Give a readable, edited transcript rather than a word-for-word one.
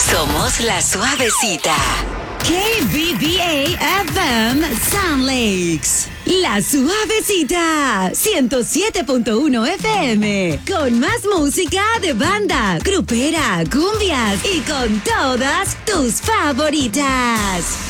Somos la suavecita. KBBA FM Sound Lakes. La suavecita. 107.1 FM. Con más música de banda, grupera, cumbias y con todas tus favoritas.